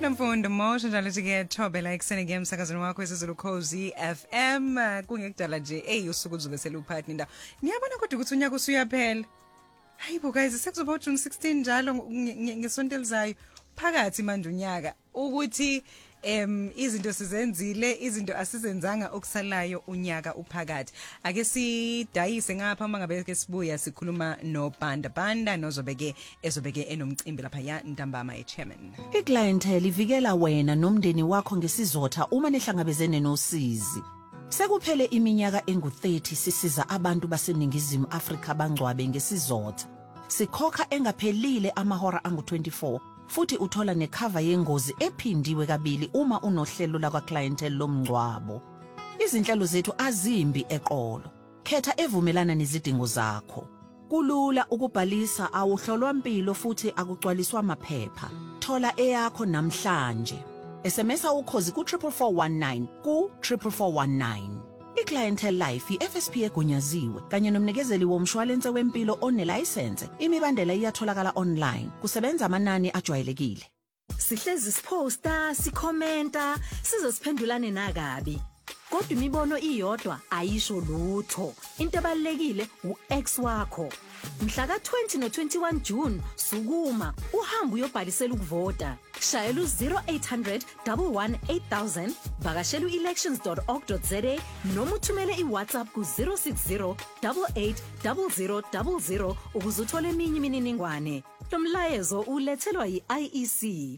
Nomfundo Mosha njalo ke thobela ekuseni ke emsakazweni wakho esiZulu Khosi FM kungekudala nje usuku uzobe seluphathi indawo. Niyabona kodwa ukuthi unyaka usuyaphela. Hayibo guys sekuzoba June 16 njalo ngesonto elizayo phakathi manje unyaka ukuthi izinto sizenzile izinto asizenzanga okusalayo unyaka uphakathi ake sidayise ngapha mangabe ke sibuya sikhuluma no Banda nozobeke ezobeke enomcimbi lapha ya ntambama echairman. Iclientele ivikela wena nomndeni wakho ngesizotha uma nihlangabezene nosizi. Sekuphele iminyaka engu30 sisiza abantu baseningizimu Afrika bangcwabe ngesizotha. Sikhokha engaphelile amahora angu24 futhi uthola necover yengozi ephindiwe kabili uma unohlelo la clientele lomngcwabo. Izinhlelo zethu azimbi eqolo. Khetha evumelana nezidingo zakho. Kulula ukubhalisa awuhlolwa impilo futhi akugcwaliswa amaphepha. Thola eyakho namhlanje. SMS ukhozi ku 44419 ku 44419. Iclientele Life iFSP egunyaziwe kanye nomnikezeli womshwalense wempilo onelicense. Imibandela iyatholakala online. Kusebenza amanani ajwayelekile. Sihlezi siposta, sikhomenta, sizosiphendulane nakabi. Kodwa imibono iyodwa ayisho lutho. Into ebalekile uX wakho. Mhla ka-20 no-21 June sukuma uhamba uyobhalisela ukuvota. Shayela u-0800 118 vakashela u-elections.org.za noma uthumele iWhatsApp ku-060 88 0000 ukuze uthole eminye imininingwane. Lo mlayezo ulethelwa yi-IEC.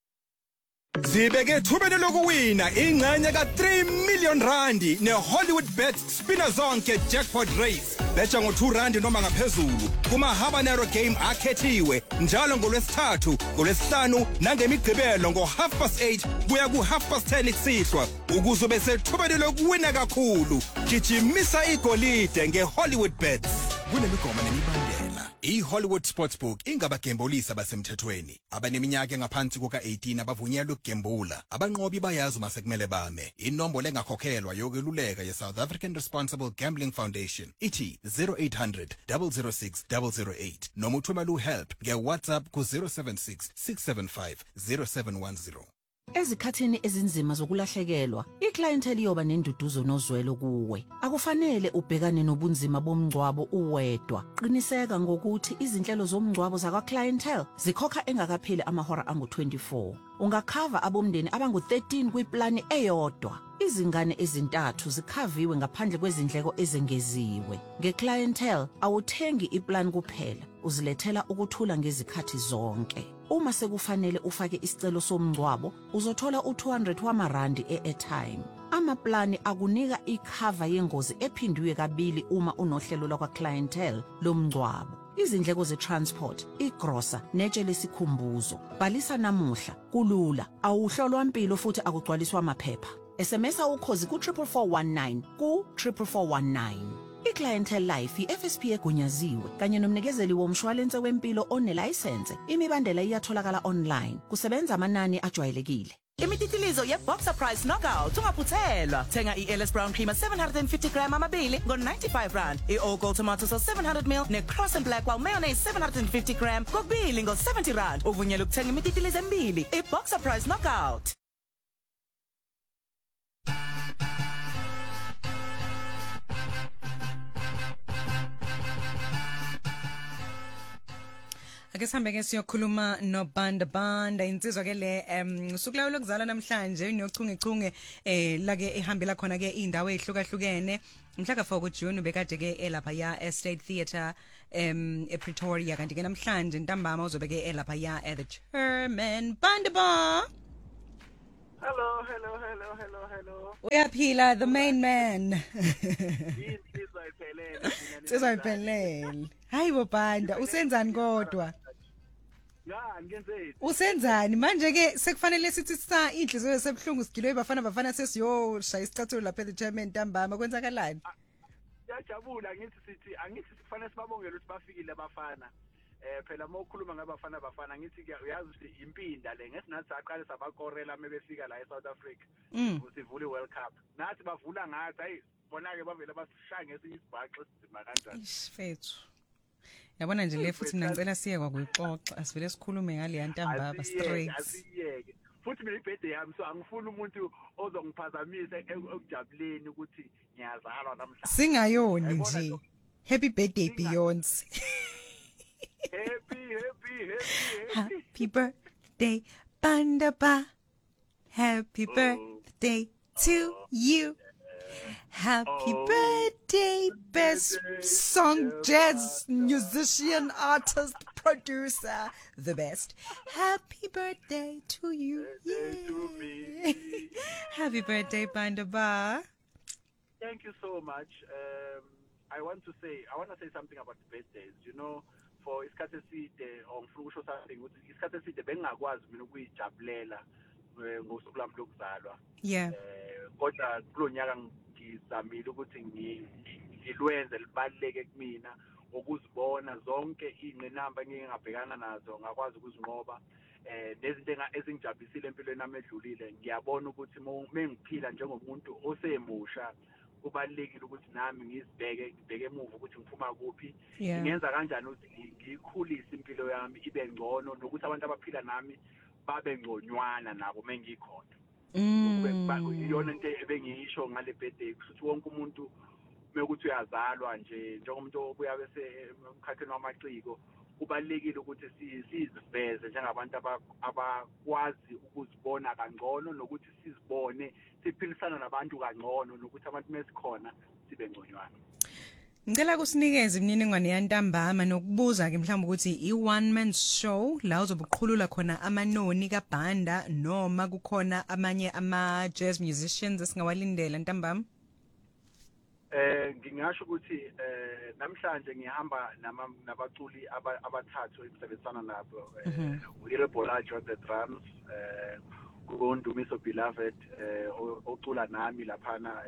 Zibeke thubeni lokuwina ingxenye ka3 million randi neHollywoodBet spina zonke jackpot race. Betha ngo2 noma ngaphezulu kuma Habanero game akhethiwe njalo ngolwesithathu, ngolwesihlanu nangemigqibelo ngo8:30 kuya ku10:30 kusihlwa ukuze bese thubeni lokuwina kakhulu. Gijimisa igolide ngeHollywoodBet. Kunemigomo nemibandela. iHollywood Sportsbook ingabagembolisi basemthethweni. Abaneminyaka engaphansi kuka18 abavunyelwe ukugembula. Abanqobi bayazi uma sekumele bame. Inombolo engakhokhelwa yokweluleka ye-South African Responsible Gambling Foundation ithi 0800 006 008 noma uthumela uhelp ngeWhatsApp ku 076 675 0710. Ezikhathini ezinzima zokulahlekelwa, iclientele iyoba nenduduzo nozwelo kuwe. Akufanele ubhekane nobunzima bomngcwabo uwedwa. Qiniseka ngokuthi izinhlelo zomngcwabo zakwa-clientele zikhokha engakapheli amahora angu24. Ungakhava abomndeni abangu13 kwiplani eyodwa. Izingane ezintathu zikhaviwe ngaphandle kwezindleko ezengeziwe. Nge-clientele awuthengi iplan kuphela, uzilethela ukuthula ngezikhathi zonke. Uma sekufanele ufake isicelo somngcwabo, uzothola u200 wamarandi e-airtime. Amaplani akunika icover yengozi ephindiwe kabili uma unohlelo lakwa-clientele lomngcwabo. Izindleko ze-transport, igrosa, netshe lesikhumbuzo. Bhalisa namuhla, kulula, awuhlolwa impilo futhi akugcwaliswa amaphepha. SMS ukhozi ku 44419 ku 44419. Iclientele Life iFSP egunyaziwe kanye nomnikezeli womshwalense wempilo onelicense. Imibandela iyatholakala online. Kusebenza amanani ajwayelekile. Imititilizo ye-Boxer Price Knockout ungaphuthelwa. Thenga i-Ellis Brown Creamer 750 gram amabili ngo95 i-All Gold Tomato Sauce 700 ml ne-Cross and Black Wow Mayonnaise 750 gram kokubili ngo70 uvunyelwe ukuthenga imititilizo emibili. I-Boxer Price Knockout. Ake sihambe ke siyokhuluma no Banda insizwa ke le usuku lawo lokuzala namhlanje unochungechunge la ke ehambela khona ke indawo ezihlukahlukene mhla ka4 June bekade ke elapha ya Estate Theatre ePretoria kanti ke namhlanje ntambama uzobe ke elapha ya at the Chairman Banda. Hello. Uyaphila the main man. Sizayiphelele. Hayibo Banda usenzani kodwa? Ngenzeni? Usenzani manje ke sekufanele sithi inhliziyo sebhlungu sigilwe bafana sesiyoshaya isicathulo lapha eChairman ntambama kwenzakalani? Yajabula angithi kufanele sibabongele ukuthi bafikile abafana. Phela mokhuluma ngabafana ngithi uyazi ukuthi impinda le ngesinathi aqale sabakorela mebefika la eSouth Africa usivule iWorld Cup nathi bavula ngathi hayi bona ke bavela basishaya ngesinye isibhaxa sidima kanjani fethu yabona nje le futhi mina ngicela siye kwakuyixoxa asivele sikhulume ngale yantambaba straight asiyeke futhi mina ibirthday yami so angifuni umuntu ozongiphazamisa ekujabuleni ukuthi ngiyazalwa namhlanje Singayoni nje. Happy birthday Beyonce. Happy birthday Banda Ba. Happy birthday to you. Happy birthday, best song, jazz, musician, artist, producer, the best. Happy birthday to you. Yeah. Happy birthday, Banda Ba. Thank you so much. I want to say something about the birthdays. You know, for isikhathi eside or ngifuna ukusho something ukuthi isikhathi eside bengingakwazi mina ukuyijabulela ngosuku lami lokuzalwa. Yeah. Kodwa kulonyaka ngizamile ukuthi ngilwenze libaleke kumina ukuzibona zonke ingqinamba engingabhekana nazo ngakwazi ukuzinqoba nezinto ezingijabulile empilweni nami edlulile ngiyabona ukuthi mengiphila njengomuntu osemusha kubalekile ukuthi nami ngibheke emuva ukuthi ngifuma kuphi ngenza kanjani ukuthi ngikhulise impilo yami ibe ngcono nokuthi abantu abaphila nami babe ngconywana nabo mengikhona iyona into ebengiyisho ngale birthday ukuthi wonke umuntu mekuthi uyazalwa nje njengomuntu obuya bese emkhakheni wamaciko kubalekile ukuthi siziveze njengabantu abakwazi ukuzibona kangcono nokuthi sizibone siphilisana nabantu kangcono nokuthi abantu mesikhona sibe ngconywana. Ngicela kusinikeze imininingwane yantambama nokubuza ke mhlawumbe ukuthi i-one man show la uzobuqhulula khona amanoni kaBhanda noma kukhona amanye ama-jazz musicians esingawalindela ntambama? Ngingasho ukuthi namhlanje ngihamba nabaculi abathathu emsebenzisana nabo uIrebolajo the drums uNdumiso Beloved ocula nami laphana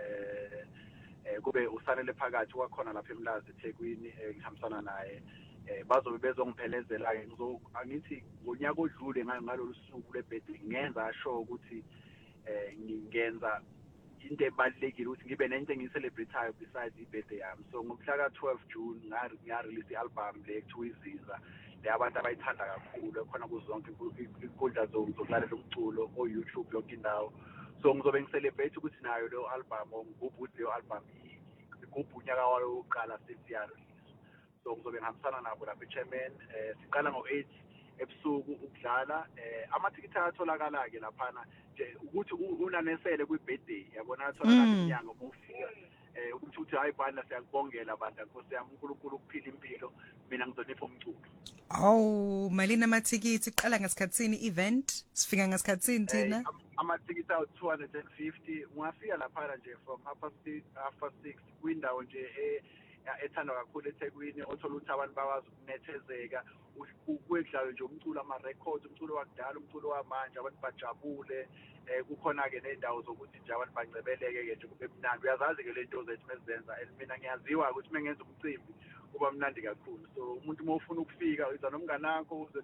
kube usanele phakathi kwakhona lapha eMlazi eThekwini ngihambisana naye bazobe bezongiphelezela ke angithi ngonyaka odlule ngalolu suku lebirthday ngenza sure ukuthi ngingenza into ebalekile ukuthi ngibe nento engiyicelebrate besides ibirthday yami so ngomhla ka-12 June ngarelease i-album le ekuthiwa iZiza le abantu abayithanda kakhulu khona kuzo zonke inkundla zokulalela umculo o-YouTube yonke indawo so ngizobe ngicelebrate ukuthi nayo leyo album ngigubhe leyo album igubhe unyaka wayo wokuqala sesiyarelease so ngizobe ngihambisana nabo lapha eChairman siqala ngo-8 ebusuku ukudlala amathikithi atholakala-ke laphana nje ukuthi unanesele kwi-birthday yabona atholakala inyanga ubufika ukuthi hayi Bhanda siyakubongela Bhanda Nkosi yami uNkulunkulu ukuphila impilo mina ngizonipha umculo. Oh malini amathikithi iqala ngasikhatsini event sifika ngasikhatsini thina amathikithi awu-250 ungafika laphana nje from half past 6 kwindawo nje ethandwa kakhulu eThekwini othola ukuthi abantu bakwazi ukunethezeka kwedlalo nje umculo ama-records umculo wakudala umculo wamanje abantu bajabule kukhona-ke nendawo zokuthi nje abantu bancebeleke-ke nje kube mnandi uyazazi-ke le nto zethu mesizenza and mina ngiyaziwa ukuthi uma ngenza umcimbi kuba mnandi kakhulu so umuntu uma ufuna ukufika uza nomngane wakho uze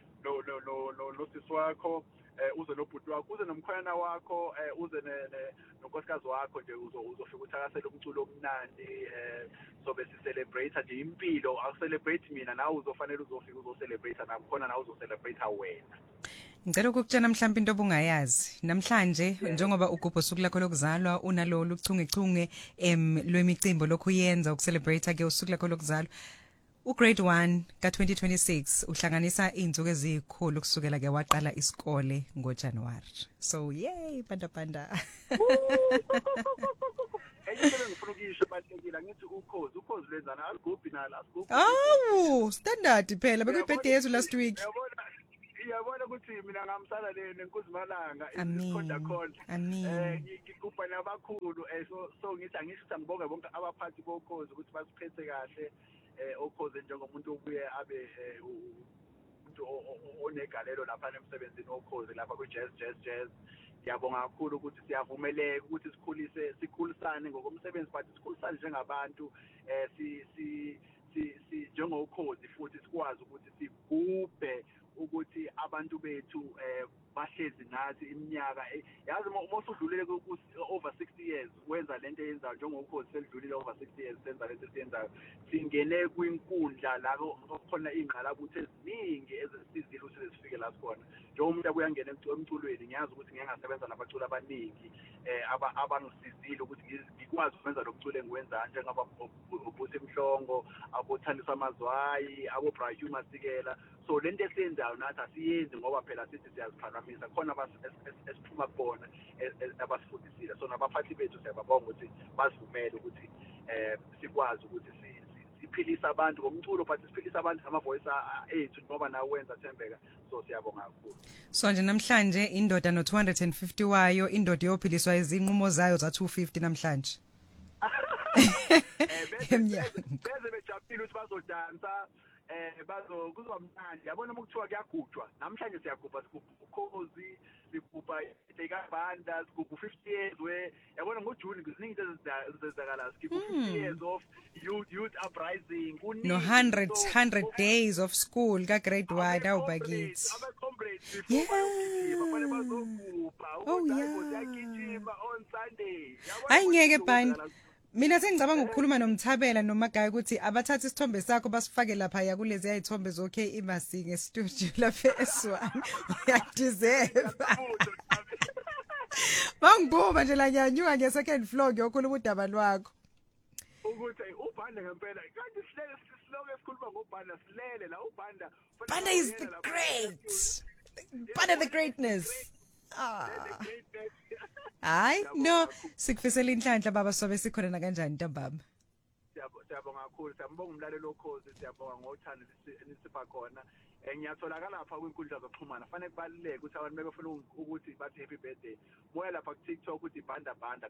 nosisi wakho uze nobhuti wakho uze nomkhwenyana wakho uze nonkosikazi wakho nje uzofika uthakasela umculo omnandi sobe sicelebrate nje impilo akucelebrate mina nawe uzofanele uzofika uzocelebrate nami khona nawe uzocelebrate wena. Ngicela ukukutshela mhlawumbe into obungayazi namhlanje njengoba ugubho usuku lakho lokuzalwa unalolu chungechunge lwemicimbi lokho uyenza ukucelebrate ke usuku lakho lokuzalwa ugrade 1 ka2026 uhlanganisa izinsuku ezikhulu kusukela ke waqala isikole ngoJanuary so yay Bhanda Engicela ngifuna ukuyisho balekile ngithi ukhozi lwenzana aligubhi nalo asigubhi standard phela bekuyibirthday yethu last week iyabona ukuthi mina ngamsala nenkuzimalanga isikhonda khona ngigubha nabakhulu so ngithi angisho ukuthi angibonge bonke abaphathi bokhozi ukuthi basiphethe kahle okhoze njengomuntu obuye abe umuntu onegalelo lapha emsebenzini okhoze lapha kwi-jazz ngiyabonga kakhulu ukuthi siyavumeleka ukuthi sikhulisane ngokomsebenzi but sikhulisane njengabantu njengokhozi futhi sikwazi ukuthi sigubhe ukuthi abantu bethu bahlezi nathi iminyaka yazi uma usudlulile over 60 years wenza lento eyenzayo njengokhozi selidlulile over 60 years senza lento esiyenzayo singene kwinkundla la khona ingqalabutho eziningi ezisizile ukuthi sifike la sikhona njengomuntu abuyangena emculweni ngiyazi ukuthi ngeke ngasebenza nabaculi abaningi abangisizile ukuthi ngikwazi ukwenza lokucula engiwenza njengaba ubuthi Mhlongo abothandisa amazwayi abo Bright Masikela so lento esiyenzayo nathi asiyenzi ngoba phela sithi siyaziphakamisa khona esiphuma kubona abasifundisile so nabaphathi bethu siyababonga ukuthi basivumele ukuthi sikwazi ukuthi siphilisa abantu ngomculo but siphilisa abantu ngama-voice ethu ngoba nawe wenza Thembeka so siyabonga kakhulu. So nje namhlanje indoda no250 wayo indoda yophiliswa izinqumo zayo za250 namhlanje. Beze bejabulile ukuthi bazodansa kuzoba mnandi yabona ukuthiwa kuyagujwa namhlanje siyagubha sigubha ukhozi sigubha ikabanda sigubha 50 years yabona ngoJune kuziningi ezizakala sigubha 50 years of youth uprising no 100 days of school ka grade 1 awubakithi bafane bazogubha uyagijima on Sunday hayi ngeke bani mina sengicabanga ukukhuluma noMthabela noMagaya ukuthi abathatha isithombe sakho basifake lapha ya kulezi ayithombe zokhe imasinge studio lapha eSwan uyadeserve bangibuba nje la nyanyuka nge-second floor ngiyokhuluma udaba lwakho ukuthi uBhanda ngempela kanti sihlele sisiloko esikhuluma ngoBhanda silele la uBhanda Banda is the great Banda the greatness hayi no sikufisela inhlanhla baba sobe sikhona na kanjani ntambama siyabonga kakhulu siyambonga umlalelo okhozi siyabonga ngothando nisipha khona ngiyatholakala lapha kwinkundla zokuxhumana fanele kubaluleke ukuthi abantu befuna ukuthi bathi happy birthday moya lapha ku TikTok uthi Banda BANDA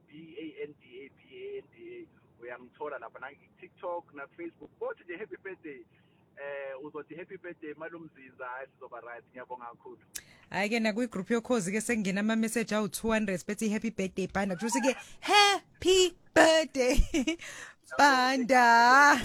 uyangithola lapha na TikTok na Facebook bothi nje happy birthday uzothi happy birthday malumzinza sizoba right ngiyabonga kakhulu. Hayi ke na kwi-group yokhozi ke sengena ama message awu 200 bethi happy birthday Banda kusho ke happy birthday Banda.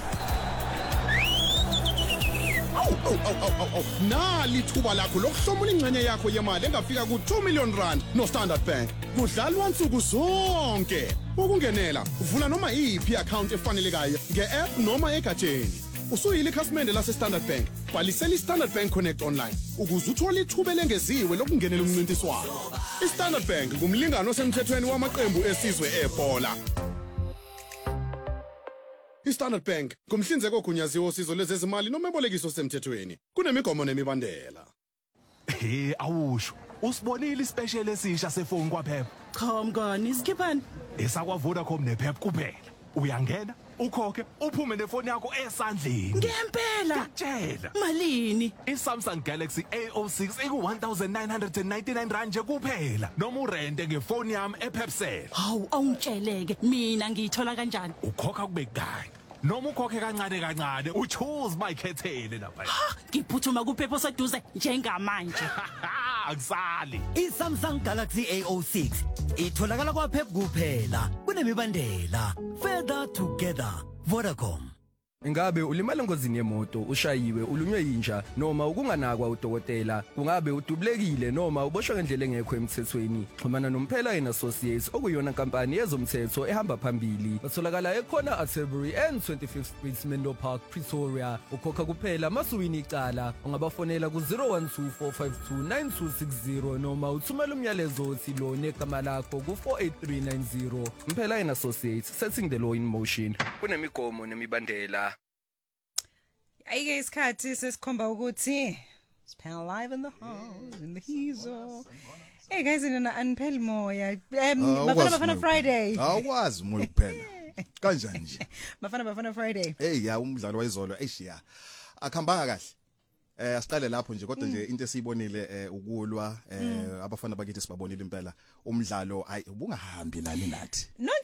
Nali thuba lakho lokuhlomula ingcenye yakho yemali engafika ku2 million rand no Standard Bank kudlalwa nsuku zonke ukungenela vula noma iphi account efanelekayo nge-app noma egatsheni usuyile ikhasimende lase Standard Bank bhalisela iStandard Bank Connect online ukuze uthole ithuba lengeziwe lokungenela umncintiswano. iStandard Bank ngumlingano osemthethweni wamaqembu esizwe ebhola. iStandard Bank kumhlinzeko ogunyaziwe osizo lwezezimali noma ebolekiso semthethweni kunemigomo nemibandela. Awusho usibonile ispecial esisha sefoni kwaPep. Cha mngani isikhiphani Esakwa Vodacom nePep kuphela. Uyangena ukhokhe uphume nefoni yakho esandleni. ngempela Tshela malini iSamsung Galaxy A06 iku1999 rand nje kuphela noma urente ngefoni yami ePepcell. hawu awungitsheleke mina ngiyithola kanjani Ukhokha kube kanye noma ukhokhe kancane uchoose mayikhethele lapha. ngiphuthuma kuphepho seduze njengamanje Akusali iSamsung Galaxy A06 itholakala kwaPep kuphela kunemibandela further together Vodacom. Ingabe ulimala engozini yemoto ushayiwe ulunywe yinja noma ukunganakwa udokotela kungabe udubulekile noma uboshwe ngendlela engekho emthethweni xhumana noMphela and Associates okuyona inkampani yezomthetho ehamba phambili batholakala ekhona Atterbury and 25th Street Menlo Park Pretoria ukhokha kuphela masuwini icala ungabafonela ku 0124529260 noma uthumela umyalezo othi lo negama lakho ku 48390 Mphela and Associates setting the law in motion kunemigomo nemibandela. Ayike isikhathi sesikhomba ukuthi Spell live in the house in the hizo. Hey guys nina Anpel moya. Bafana Friday. Awukwazi moya kuphela. Kanjani nje? Bafana Friday. Hey ya umdlalo wayizolo eshiya. Akhambanga kahle. Asiqale lapho nje kodwa nje into esiyibonile ukulwa abafana bakithi sibabonile impela umdlalo ayi ubungahambi nani nathi.